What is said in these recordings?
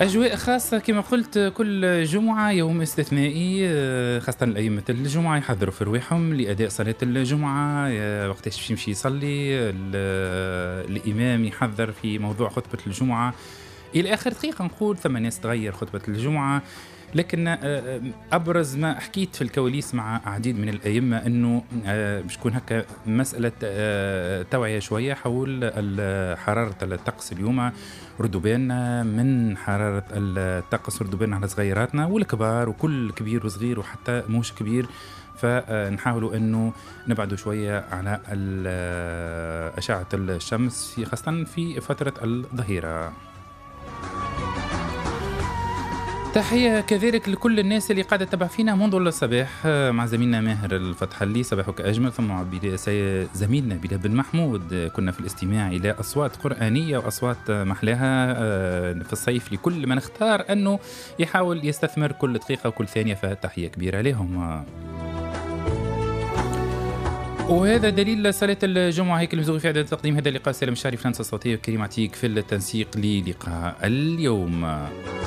أجواء خاصة كما قلت، كل جمعة يوم استثنائي، خاصة الأئمة الجمعة يحضروا في رواحهم لأداء صلاة الجمعة. وقتاش باش يمشي يصلي الإمام يحضر في موضوع خطبة الجمعة إلى آخر دقيقة. نقول ثم ناس تغير خطبة الجمعة، لكن أبرز ما حكيت في الكواليس مع عديد من الأئمة أنه باش تكون هكا مسألة توعية شوية حول حرارة الطقس اليوم. ردوا بالنا من حرارة الطقس، ردوا بالنا على صغيراتنا والكبار وكل كبير وصغير وحتى موش كبير. فنحاولوا أنه نبعدوا شوية على أشعة الشمس خاصة في فترة الظهيرة. تحية كذلك لكل الناس اللي قاعدة تتبع فينا منذ الصباح، مع زميلنا ماهر الفتحلي صباحك أجمل، ثم مع زميلنا بلال بن محمود. كنا في الاستماع إلى أصوات قرآنية وأصوات محلاها في الصيف لكل من اختار أنه يحاول يستثمر كل دقيقة وكل ثانية، فتحية كبيرة لهم. وهذا دليل صلاة الجمعة. هيك المزوغي في إعداد تقديم هذا اللقاء سالم الشعري، فرنسا الصوتية وكريم عتيق في التنسيق للقاء اليوم.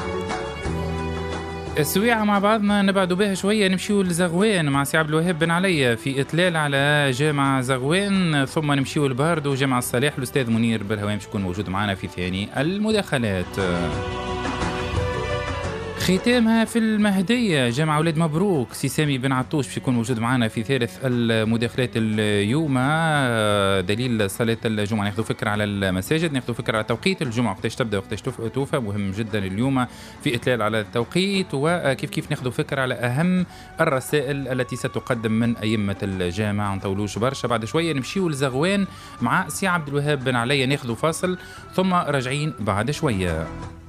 السويعة مع بعضنا نبعدوا بها شوية، نمشيو لزغوان مع سي عبد الوهاب بن علي في إطلال على جامع زغوان، ثم نمشيو لباردو جامع الصلاح. الأستاذ منير بالهوام شكون موجود معنا في ثاني المداخلات. ختامها في المهدية جامع ولاد مبروك، سي سامي بن عطوش باش يكون موجود معنا في ثالث المداخلات اليوم. دليل صلاة الجمعة، ناخذ فكرة على المساجد، ناخذ فكرة على توقيت الجمعة وقتاش تبدأ وقتاش توفى، مهم جدا اليوم في إطلال على التوقيت. وكيف ناخذ فكرة على أهم الرسائل التي ستقدم من أئمة الجامع. نطولوش برشا، بعد شوية نمشيو لزغوان مع سي عبد الوهاب بن علي، ناخذ فاصل ثم راجعين بعد شوية.